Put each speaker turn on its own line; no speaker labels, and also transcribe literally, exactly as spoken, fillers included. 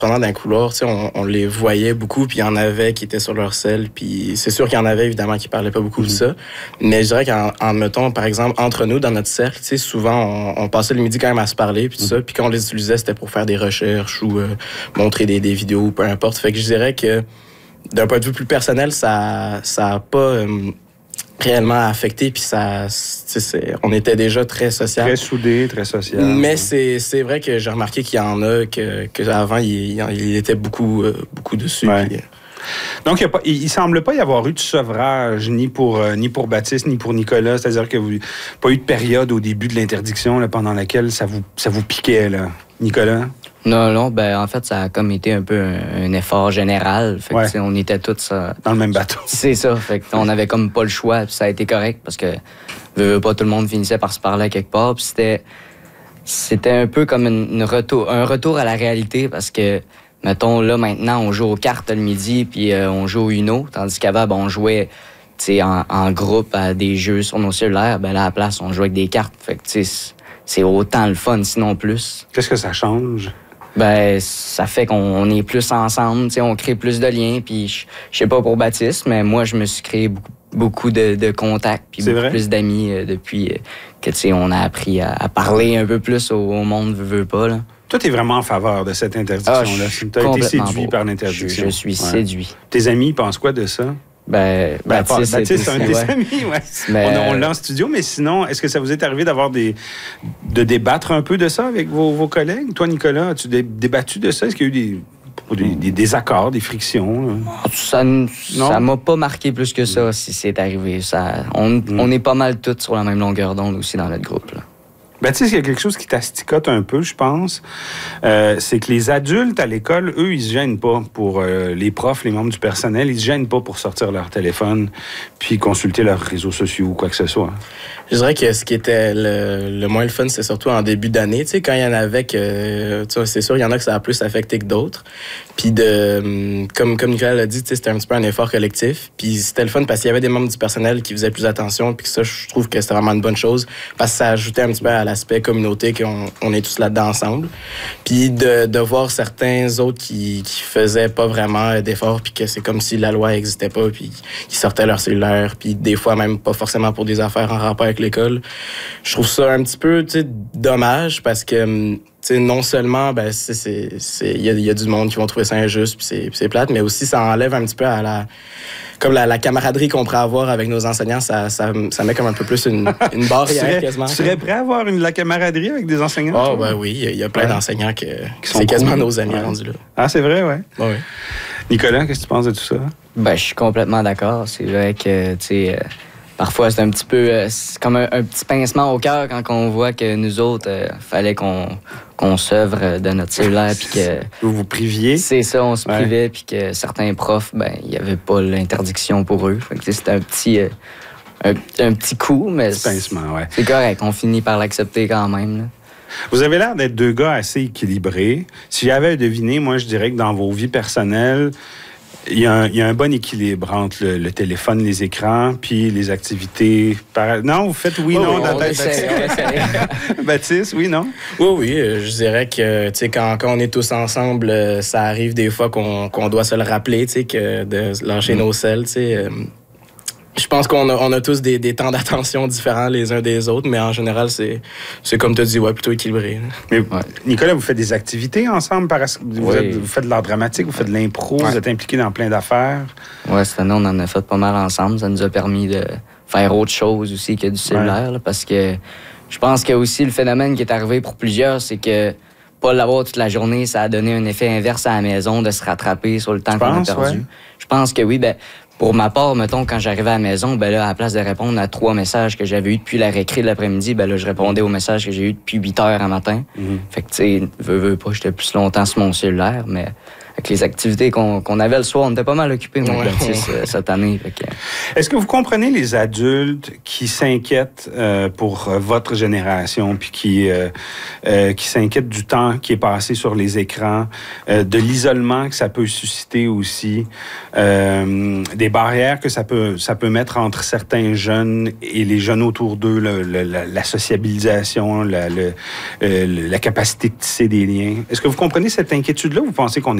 pendant dans le couloir, on, on les voyait beaucoup, puis il y en avait qui étaient sur leur selle, puis c'est sûr qu'il y en avait, évidemment, qui parlaient pas beaucoup mm-hmm. de ça. Mais je dirais qu'en, en, mettons, par exemple, entre nous, dans notre cercle, souvent, on, on passait le midi quand même à se parler, puis tout mm-hmm. ça, puis quand on les utilisait, c'était pour faire des recherches ou euh, montrer des, des vidéos, peu importe. Fait que je dirais que, d'un point de vue plus personnel, ça ça a pas... Euh, réellement affecté, puis ça, c'est, on était déjà très social.
Très soudés, très social.
Mais c'est, c'est vrai que j'ai remarqué qu'il y en a que, que avant il, il était beaucoup, euh, beaucoup dessus.
Ouais.
Puis, euh...
Donc, il ne semble pas y avoir eu de sevrage ni pour, euh, ni pour Baptiste, ni pour Nicolas. C'est-à-dire que vous n'avez pas eu de période au début de l'interdiction là, pendant laquelle ça vous, ça vous piquait, là. Nicolas?
Non, non, ben en fait, ça a comme été un peu un, un effort général. Fait que,
ouais.
on était tous... Euh,
dans le même bateau.
C'est ça, fait qu'on avait comme pas le choix, puis ça a été correct, parce que veux, veux pas, tout le monde finissait par se parler à quelque part, puis c'était, c'était un peu comme une, une retour, un retour à la réalité, parce que, mettons, là, maintenant, on joue aux cartes le midi, puis euh, on joue au Uno, tandis qu'avant, ben, on jouait... En, en groupe à des jeux sur nos cellulaires, ben là, à la place, on jouait avec des cartes. Fait que, tu sais, c'est autant le fun, sinon plus.
Qu'est-ce que ça change?
Ben, ça fait qu'on est plus ensemble, tu sais, on crée plus de liens, puis je sais pas pour Baptiste, mais moi, je me suis créé beaucoup, beaucoup de, de contacts, puis beaucoup
vrai?
plus d'amis euh, depuis euh, que, tu sais, on a appris à, à parler un peu plus au, au monde, veut, veut pas, là.
Toi, t'es vraiment en faveur de cette interdiction-là.
Ah,
T'as été séduit
beau.
par l'interdiction.
Je, je suis ouais. séduit.
Tes amis pensent quoi de ça?
Ben,
ben,
Baptiste,
Baptiste c'est un de tes
ouais.
amis, ouais.
Mais...
On, on l'a en studio, mais sinon, est-ce que ça vous est arrivé d'avoir des... de débattre un peu de ça avec vos, vos collègues? Toi, Nicolas, as-tu dé- débattu de ça? Est-ce qu'il y a eu des, des, des désaccords, des frictions? Là?
Ça ça m'a pas marqué plus que ça, si c'est arrivé. Ça, on, mm. on est pas mal tous sur la même longueur d'onde aussi dans notre groupe, là.
Baptiste, il y a quelque chose qui t'asticote un peu, je pense. Euh, c'est que les adultes à l'école, eux, ils se gênent pas pour euh, les profs, les membres du personnel, ils se gênent pas pour sortir leur téléphone puis consulter leurs réseaux sociaux ou quoi que ce soit.
Je dirais que ce qui était le, le moins le fun, c'est surtout en début d'année. Tu sais, quand il y en avait que... Tu sais, c'est sûr, il y en a que ça a plus affecté que d'autres. Puis de... Comme, comme Nicolas l'a dit, tu sais, c'était un petit peu un effort collectif. Puis c'était le fun parce qu'il y avait des membres du personnel qui faisaient plus attention. Puis ça, je trouve que c'était vraiment une bonne chose parce que ça ajoutait un petit peu à l'aspect communauté qu'on on est tous là-dedans ensemble. Puis de, de voir certains autres qui, qui faisaient pas vraiment d'efforts puis que c'est comme si la loi n'existait pas puis qui sortaient leur cellulaire puis des fois même pas forcément pour des affaires en rapport avec l'école. Je trouve ça un petit peu, tu sais, dommage parce que, tu sais, non seulement, ben, c'est, c'est, c'est, il y a, y a du monde qui vont trouver ça injuste puis c'est, puis c'est plate, mais aussi ça enlève un petit peu à la, comme la, la camaraderie qu'on pourrait avoir avec nos enseignants, ça, ça, ça met comme un peu plus une, une barrière
serais,
quasiment.
Tu serais prêt à avoir une, la camaraderie avec des enseignants?
Ah, oh, ben oui, il y, y a plein ouais. d'enseignants que,
qui sont
c'est quasiment
cool.
nos amis
ouais.
rendus là.
Ah, c'est vrai, ouais.
Ouais, ouais.
Nicolas, qu'est-ce que tu penses de tout ça?
Ben, je suis complètement d'accord. C'est vrai que, tu sais, euh, parfois, c'est un petit peu... Euh, c'est comme un, un petit pincement au cœur quand on voit que nous autres, il euh, fallait qu'on, qu'on s'œuvre de notre cellulaire. Puis que...
Vous vous priviez?
C'est ça, on se
ouais.
privait. Puis que certains profs, ben, il n'y avait pas l'interdiction pour eux. Fait que, c'était un petit... Euh, un, un petit coup, mais...
Petit pincement, ouais.
C'est correct. On finit par l'accepter quand même, là.
Vous avez l'air d'être deux gars assez équilibrés. Si j'avais à deviner, moi, je dirais que dans vos vies personnelles, il y a un, il y a un bon équilibre entre le, le téléphone, les écrans, puis les activités. Par... Non, vous faites oui,
oh,
non,
oui,
dans ta
tête.
Baptiste, oui, non?
Oui, oui. Je dirais que, tu sais, quand, quand on est tous ensemble, ça arrive des fois qu'on, qu'on doit se le rappeler, tu sais, que de lâcher mm. nos selles, tu sais. Euh, je pense qu'on a, on a tous des, des temps d'attention différents les uns des autres, mais en général, c'est, c'est comme tu as dit, ouais, plutôt équilibré.
Mais ouais. Nicolas, vous faites des activités ensemble? Par... Vous, oui. êtes, vous faites de l'art dramatique, vous faites de l'impro, ouais. vous êtes impliqués dans plein d'affaires.
Oui, cette année, on en a fait pas mal ensemble. Ça nous a permis de faire autre chose aussi que du cellulaire, ouais. là, parce que je pense que aussi le phénomène qui est arrivé pour plusieurs, c'est que pas l'avoir toute la journée, ça a donné un effet inverse à la maison de se rattraper sur le temps je qu'on pense, a perdu. Ouais. Je pense que oui, ben pour ma part, mettons, quand j'arrivais à la maison, ben là, à la place de répondre à trois messages que j'avais eus depuis la récré de l'après-midi, ben là, je répondais aux messages que j'ai eus depuis huit heures à matin. Mm-hmm. Fait que, tu sais, veux, veux pas, j'étais plus longtemps sur mon cellulaire, mais Fait que les activités qu'on, qu'on avait le soir, on était pas mal occupés, moi,
Ouais.
Baptiste, euh, cette année. Fait que...
Est-ce que vous comprenez les adultes qui s'inquiètent euh, pour euh, votre génération, puis qui, euh, euh, qui s'inquiètent du temps qui est passé sur les écrans, euh, de l'isolement que ça peut susciter aussi, euh, des barrières que ça peut, ça peut mettre entre certains jeunes et les jeunes autour d'eux, le, le, la, la sociabilisation, la, le, euh, la capacité de tisser des liens. Est-ce que vous comprenez cette inquiétude-là? Vous pensez qu'on est